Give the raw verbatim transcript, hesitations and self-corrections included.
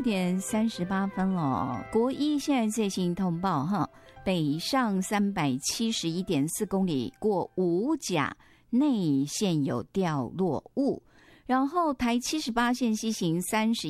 点三十八分了。国一现在最新通报哈，北上三百七十一点四公里过五甲内线有掉落物，然后台七十八线西行三十